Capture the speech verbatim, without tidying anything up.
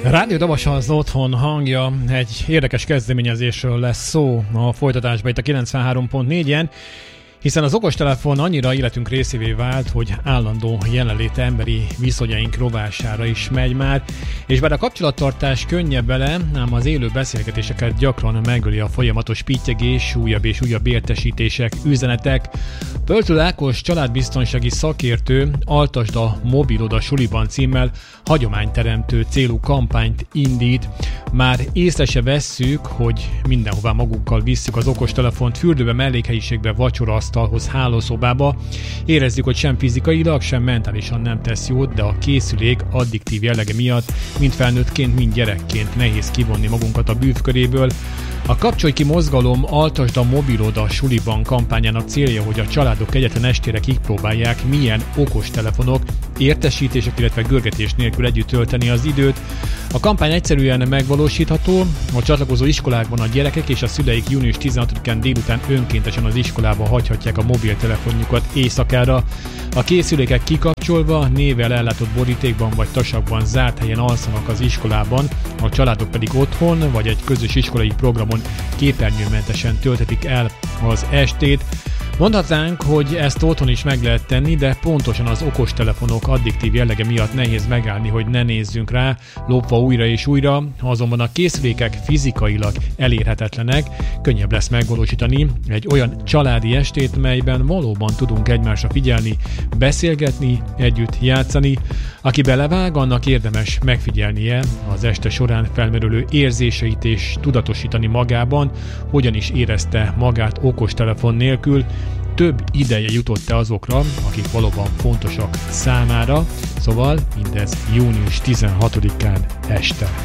Rádió Dabas az otthon hangja, egy érdekes kezdeményezésről lesz szó a folytatásban itt a kilencvenhárom pont négyen, hiszen az okostelefon annyira életünk részévé vált, hogy állandó jelenléte emberi viszonyaink rovására is megy már, és bár a kapcsolattartás könnyebb vele, ám az élő beszélgetéseket gyakran megöli a folyamatos pittyegés, újabb és újabb értesítések, üzenetek. Pöltő Ákos családbiztonsági szakértő Altasd a mobiloda suliban címmel hagyományteremtő célú kampányt indít. Már észre se vesszük, hogy mindenhová magunkkal visszük az okostelefont, fürdőbe, mellékhelyiségbe, vacsoraasztalhoz, hálószobába. Érezzük, hogy sem fizikailag, sem mentálisan nem tesz jót, de a készülék addiktív jellege miatt mind felnőttként, mind gyerekként nehéz kivonni magunkat a bűvköréből. A Kapcsolj ki mozgalom Altasd a mobiloda suliban kampányának célja, hogy a családok egyetlen estére kipróbálják, milyen okostelefonok, értesítések, illetve görgetés nélkül együtt tölteni az időt. A kampány egyszerűen megvalósítható, a csatlakozó iskolákban a gyerekek és a szüleik június tizenhatodikán délután önkéntesen az iskolába hagyhatják a mobiltelefonjukat éjszakára. A készülékek kikapcsolva, névvel ellátott borítékban vagy tasakban zárt helyen alszanak az iskolában, a családok pedig otthon vagy egy közös iskolai programon képernyőmentesen tölthetik el az estét. Mondhatnánk, hogy ezt otthon is meg lehet tenni, de pontosan az okostelefonok addiktív jellege miatt nehéz megállni, hogy ne nézzünk rá, lopva újra és újra. Ha azonban a készülékek fizikailag elérhetetlenek, könnyebb lesz megvalósítani egy olyan családi estét, melyben valóban tudunk egymásra figyelni, beszélgetni, együtt játszani. Aki belevág, annak érdemes megfigyelnie az este során felmerülő érzéseit és tudatosítani magában, hogyan is érezte magát okostelefon nélkül, több ideje jutott-e azokra, akik valóban fontosak számára, szóval mindez június tizenhatodikán este.